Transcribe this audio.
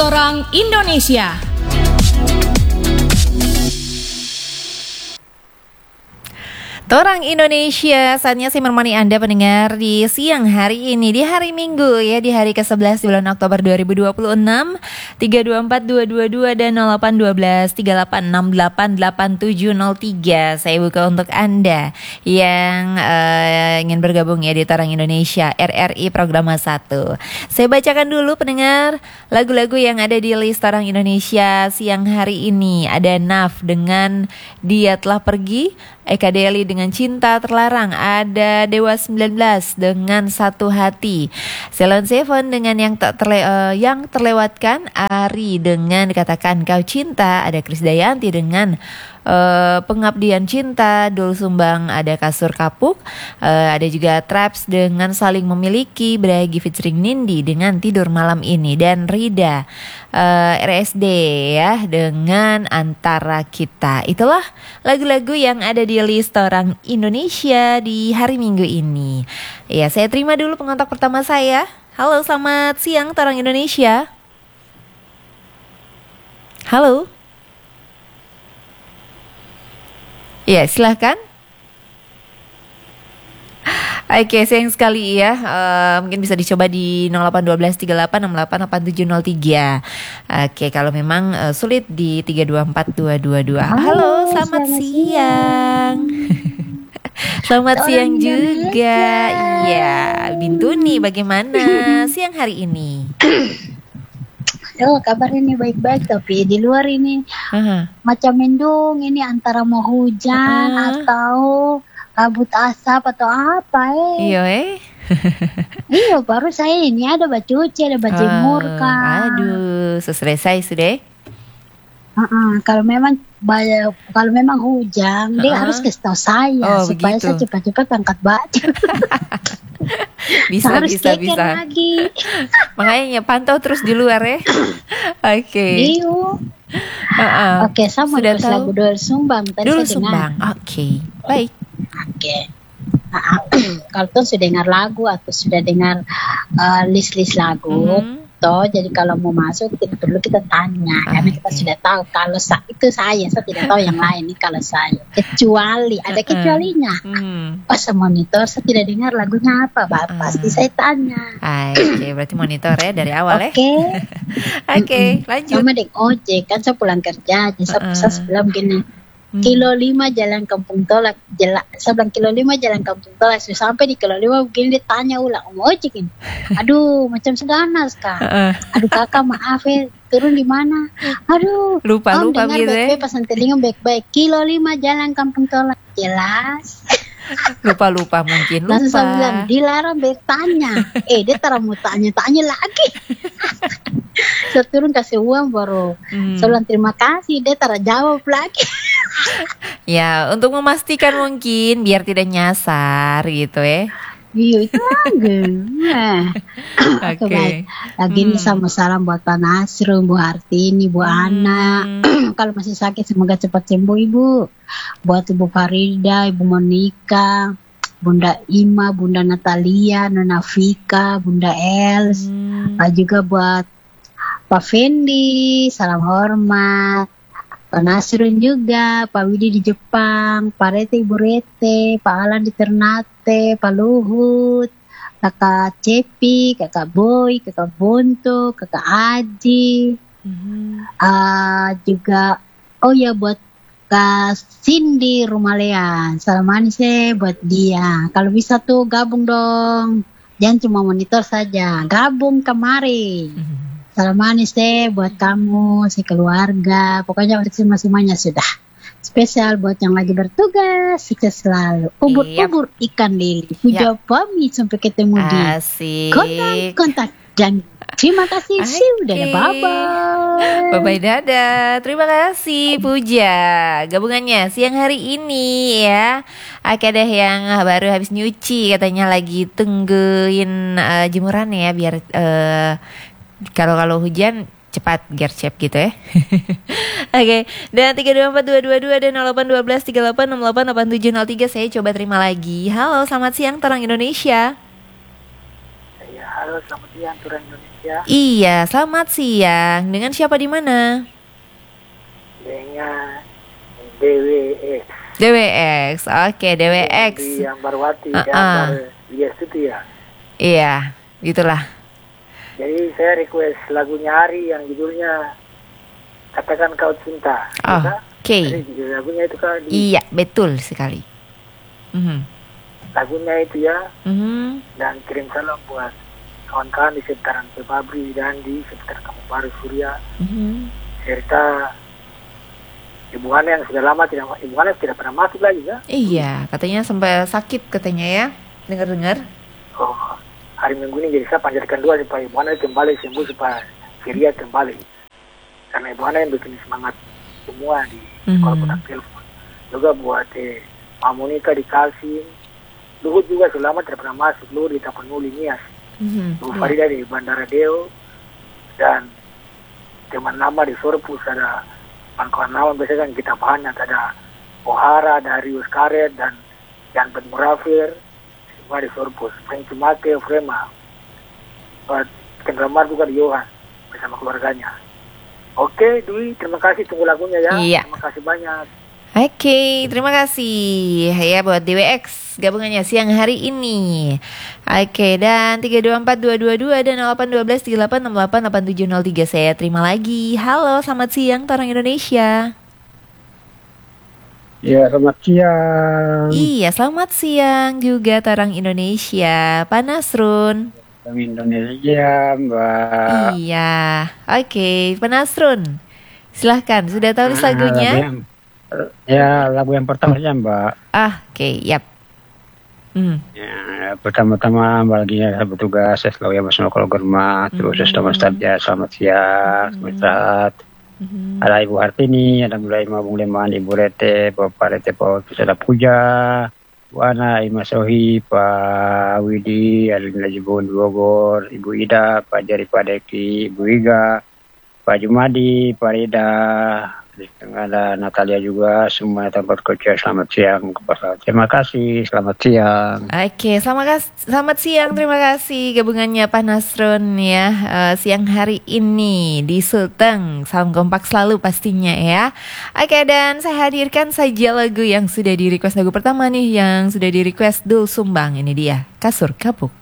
Torang Indonesia. Torang Indonesia, saatnya saya menemani Anda pendengar di siang hari ini, di hari Minggu ya, di hari ke-11 bulan Oktober 2026, 3242222 dan 0812 38688703. Saya buka untuk Anda yang ingin bergabung ya di Torang Indonesia RRI Programa 1. Saya bacakan dulu pendengar lagu-lagu yang ada di list Torang Indonesia siang hari ini. Ada Naf dengan Dia Telah Pergi, Eka Deli dengan Cinta Terlarang, ada Dewa 19 dengan Satu Hati, Ceylon Seven dengan yang terlewatkan, Ari dengan Katakan Kau Cinta, ada Krisdayanti dengan Pengabdian Cinta, Dul Sumbang ada Kasur Kapuk, ada juga Traps dengan Saling Memiliki, Bragi featuring Nindi dengan Tidur Malam Ini, dan Rida RSD ya dengan Antara Kita. Itulah lagu-lagu yang ada di list Torang Indonesia di hari Minggu ini. Ya, saya terima dulu pengontak pertama saya. Halo, selamat siang Torang Indonesia. Halo. Ya, silahkan. Oke, sayang sekali ya. Mungkin bisa dicoba di 081238688703. Oke, kalau memang sulit di 324222. Halo, selamat siang. Selamat siang juga. Iya, Bintuni bagaimana siang hari ini? Kabar ini baik-baik, tapi di luar ini macam mendung, ini antara mau hujan atau kabut asap atau apa Iya Iya, baru saya ini ada bacuci, ada bajemur kan. Aduh, selesai sudah. Kalau memang hujan, dia harus kasih tahu saya supaya begitu. saya cepat-cepat angkat baju. bisa. Lagi. Makanya pantau terus di luar ya. Oke. Iyo. Oke, sama sudah terus tahu lagu Dul Sumbang tadi Dul saya Sumbang. dengar. Oke, baik. Oke. Kalau tuh sudah dengar lagu atau sudah dengar list-list lagu, toh jadi kalau mau masuk tidak perlu kita tanya karena kita sudah tahu kalau itu saya tidak tahu yang lain nih kalau saya. Kecuali ada kecualinya. Pas monitor saya tidak dengar lagunya apa, pasti saya tanya. Oke, berarti monitor ya dari awal ya. Oke, lanjut. Sama dek ojek kan saya pulang kerja, jadi saya bilang gini. Kilo 5 jalan Kampung Tolak, saya bilang kilo 5 jalan Kampung Tolak, sampai di kilo 5 begini dia tanya ulang, mau ojek ini? Aduh, macam seganas kak. Aduh kakak maaf ya, turun di mana? Aduh, lupa gitu ya. Pas nanti telinga baik-baik, kilo 5 jalan Kampung Tolak, jelas. lupa mungkin lupa. Langsung saya bilang dilarang bertanya. Dia tak mau tanya lagi. Saya turun kasih uang baru. Saya bilang terima kasih, dia tak jawab lagi. Ya, untuk memastikan mungkin biar tidak nyasar gitu ya. Iya, itu lagi. Oke. Lagi ini sama salam buat Pak Nasrum, Bu Hartini, Bu Ana. Kalau masih sakit semoga cepat sembuh Ibu. Buat Ibu Farida, Ibu Monika, Bunda Ima, Bunda Natalia, Nona Vika, Bunda Els. Juga buat Pak Fendi, salam hormat. Pak Nasrun juga, Pak Widi di Jepang, Pak Rete Ibu Rete, Pak Alan di Ternate, Pak Luhut, Kakak Cepi, Kakak Boy, Kakak Bonto, Kakak Aji. Juga buat Kak Cindy Rumalean, salam manis buat dia. Kalau bisa tuh gabung dong, jangan cuma monitor saja, gabung kemari. Salam manis buat kamu, sekeluarga. Pokoknya untuk semuanya sudah. Spesial buat yang lagi bertugas, sukses selalu. Ubur-ubur ikan lili. Puja pamit sampai ketemu di kontak. Dan terima kasih sudah bye-bye. Bye-bye dadah. Terima kasih Puja gabungannya siang hari ini ya. Ada yang baru habis nyuci katanya lagi tungguin jemuran ya biar kalau hujan cepat gercep gitu ya. Oke, dan 324222 dan 081238688703 saya coba terima lagi. Halo, selamat siang Torang Indonesia. Halo, selamat siang Torang Indonesia. ya. Iya, selamat siang. Dengan siapa di mana? Dengan DWX. DWX. Oke, DWX. Di yang Barwati, gambar Yes itu ya. Iya, gitulah. Jadi saya request lagunya Ari yang judulnya Katakan Kau Cinta. Oke. Jadi lagunya itu kan Iya, betul sekali. Lagunya itu ya. Mhm. Dan kirim salam buat kawan-kawan di sekitaran Pabri dan di sekitar Kampung Baru Surya. Serta Ibu Ana yang sudah lama Ibu Ana tidak pernah masuk lagi ya. Iya, katanya sampai sakit katanya ya. Dengar-dengar. Oh, hari Minggu ini jadi saya panjatkan doa supaya Ibu Ana kembali sembuh, supaya Surya kembali. Karena Ibu Ana yang bikin semangat semua di walaupun telepon. Juga buat Mamonika di Kalsim. Luhut juga selama tidak pernah masuk. Luhut di Tapanuli Nias. Bu Farida di Bandara Deo. Dan teman lama di Sorpus ada kawan-kawan lama, biasanya kan kita banyak. Ada Ohara, ada Rius Karet, dan Jan Ben Murafir. Semua di Sorpus. Frank Cimake, Frema. Buat Kendramar juga di Johan bersama keluarganya. Oke, Dwi, terima kasih, tunggu lagunya ya. Iya. Terima kasih banyak. Oke, terima kasih ya buat DWX gabungannya siang hari ini. Oke, dan 324222 dan 081238688703 saya terima lagi. Halo, selamat siang Torang Indonesia. Ya, selamat siang. Iya, selamat siang juga Torang Indonesia. Pak Nasrun. Torang Indonesia, Mbak. Iya, oke, Pak Nasrun. Silahkan, sudah tahu lagunya? Lagu yang pertama saja, Mbak. Oke, yap. Ya, pertama-tama baginya saya bertugas, saya selalu ya bersama kalau germa, terus selamat saja, selamat siang, selamat istirahat. Ada Ibu Hartini, ada mulai Bung Leman, Ibu Rete, Bapak Rete, Pak Pusada Puja, Bu Ana, Ima Sohi, Pak Widi, Alina Jibun Bogor, Ibu Ida, Pak Jari, Pak Deki, Ibu Iga, Pak Jumadi, Pak Rida, ada Natalia juga, semua tempat kerja. Selamat siang. Terima kasih, selamat siang. Oke, selamat siang, terima kasih gabungannya Pak Nasrun ya. Siang hari ini di Sulteng, salam kompak selalu pastinya ya. Oke, dan saya hadirkan saja lagu yang sudah di request, lagu pertama nih yang sudah di request Dul Sumbang. Ini dia, Kasur Kapuk.